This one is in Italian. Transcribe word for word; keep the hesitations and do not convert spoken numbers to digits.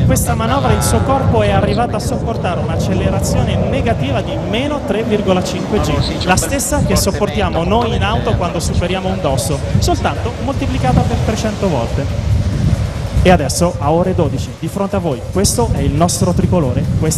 questa manovra il suo corpo è arrivato a sopportare un'accelerazione negativa di meno tre virgola cinque G, la stessa che sopportiamo noi in auto quando superiamo un dosso, soltanto moltiplicata per trecento volte. E adesso a ore dodici, di fronte a voi, questo è il nostro tricolore, questa